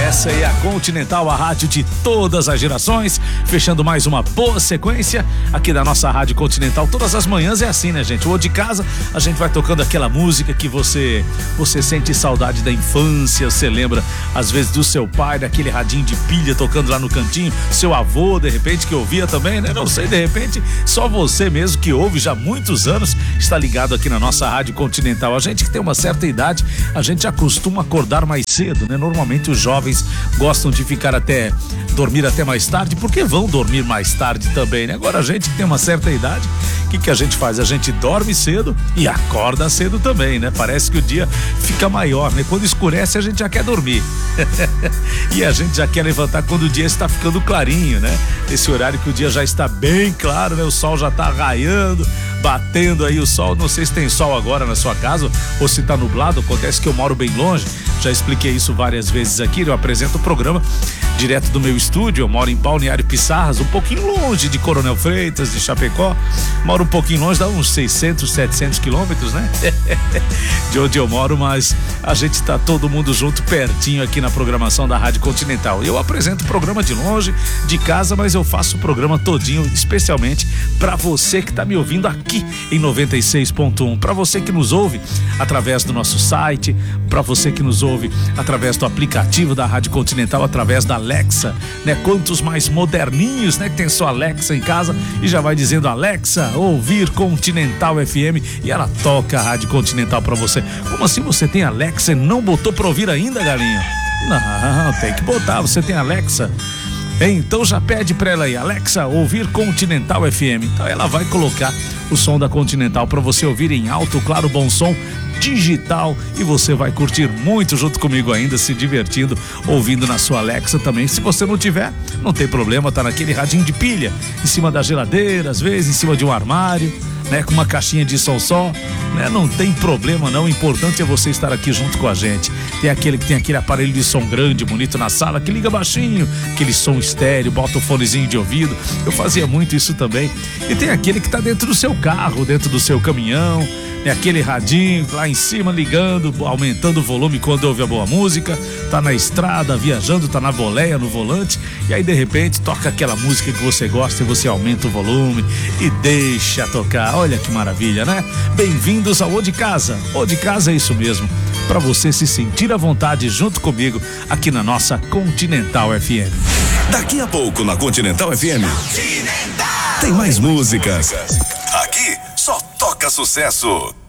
Essa é a Continental, a rádio de todas as gerações, fechando mais uma boa sequência aqui da nossa Rádio Continental. Todas as manhãs é assim, né, gente? Ou de casa, a gente vai tocando aquela música que você sente saudade da infância, você lembra às vezes do seu pai, daquele radinho de pilha tocando lá no cantinho, seu avô, de repente, que ouvia também, né? Não sei, de repente, só você mesmo que ouve já há muitos anos está ligado aqui na nossa Rádio Continental. A gente que tem uma certa idade, a gente já costuma acordar mais cedo, né? Normalmente os jovens gostam de dormir até mais tarde, porque vão dormir mais tarde também, né? Agora a gente que tem uma certa idade, o que a gente faz? A gente dorme cedo e acorda cedo também, né? Parece que o dia fica maior, né? Quando escurece a gente já quer dormir e a gente já quer levantar quando o dia está ficando clarinho, né? Esse horário que o dia já está bem claro, né? O sol já está raiando, batendo aí o sol. Não sei se tem sol agora na sua casa ou se tá nublado. Acontece que eu moro bem longe, já expliquei isso várias vezes aqui. Eu apresento o programa direto do meu estúdio. Eu moro em Balneário Pissarras, um pouquinho longe de Coronel Freitas, de Chapecó. Moro um pouquinho longe, dá uns 600, 700 quilômetros, né? De onde eu moro, mas a gente tá todo mundo junto, pertinho aqui na programação da Rádio Continental. Eu apresento o programa de longe, de casa, mas eu faço o programa todinho, especialmente para você que tá me ouvindo aqui em 96.1, para você que nos ouve através do nosso site, para você que nos ouve através do aplicativo da Rádio Continental, através da Alexa, né? Quantos mais moderninhos, né? Que tem sua Alexa em casa e já vai dizendo: Alexa, ouvir Continental FM, e ela toca a Rádio Continental pra você. Como assim você tem Alexa e não botou pra ouvir ainda, galinha? Não, tem que botar. Você tem Alexa? Então já pede pra ela aí: Alexa, ouvir Continental FM. Então ela vai colocar o som da Continental pra você ouvir em alto, claro, bom som, digital, e você vai curtir muito junto comigo ainda, se divertindo, ouvindo na sua Alexa também. Se você não tiver, não tem problema, tá naquele radinho de pilha, em cima da geladeira, às vezes em cima de um armário, né, com uma caixinha de som só, né? Não tem problema não, o importante é você estar aqui junto com a gente. Tem aquele que tem aquele aparelho de som grande, bonito na sala, que liga baixinho, aquele som estéreo, bota o fonezinho de ouvido. Eu fazia muito isso também. E tem aquele que tá dentro do seu carro, dentro do seu caminhão, é aquele radinho lá em cima ligando, aumentando o volume quando ouve a boa música, tá na estrada, viajando, tá na boleia, no volante, e aí de repente toca aquela música que você gosta e você aumenta o volume e deixa tocar. Olha que maravilha, né? Bem-vindos ao O de Casa. O de Casa é isso mesmo, para você se sentir à vontade junto comigo aqui na nossa Continental FM. Daqui a pouco na Continental FM tem mais músicas. Aqui só toca sucesso.